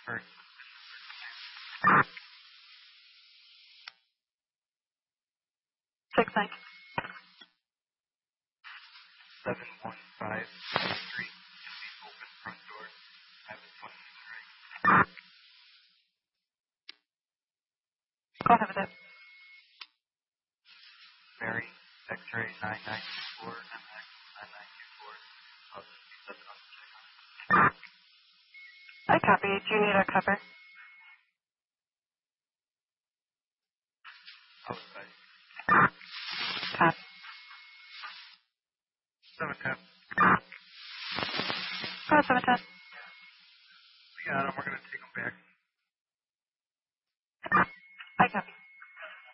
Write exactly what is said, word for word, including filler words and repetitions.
first. Six nine. seven one five three. Open front door. I have a twenty-six right. Go ahead with it. Mary, X-ray nine nine two four, M X nine nine two four. I'll just be seven on the check on it. I copy. Do you need a cover? Outside. Copy. seven ten. Go ahead, seven ten.